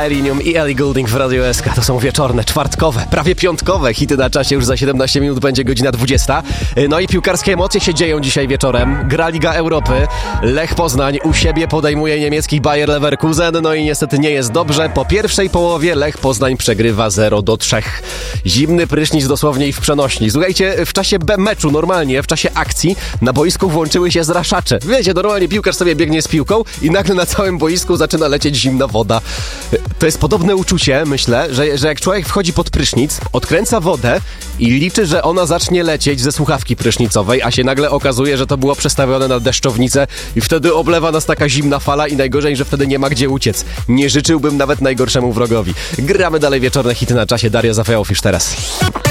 Millennium i Ellie Goulding w Radio SK. To są wieczorne, czwartkowe, prawie piątkowe hity na czasie. Już za 17 minut będzie godzina 20. No i piłkarskie emocje się dzieją dzisiaj wieczorem. Gra Liga Europy. Lech Poznań u siebie podejmuje niemiecki Bayer Leverkusen. No i niestety nie jest dobrze. Po pierwszej połowie Lech Poznań przegrywa 0-3. Zimny prysznic dosłownie i w przenośni. Słuchajcie, w czasie meczu normalnie, w czasie akcji na boisku włączyły się zraszacze. Wiecie, normalnie piłkarz sobie biegnie z piłką i nagle na całym boisku zaczyna lecieć zimna woda. To jest podobne uczucie, myślę, że jak człowiek wchodzi pod prysznic, odkręca wodę i liczy, że ona zacznie lecieć ze słuchawki prysznicowej, a się nagle okazuje, że to było przestawione na deszczownicę i wtedy oblewa nas taka zimna fala i najgorzej, że wtedy nie ma gdzie uciec. Nie życzyłbym nawet najgorszemu wrogowi. Gramy dalej wieczorne hity na czasie. Daria Zafajow już teraz.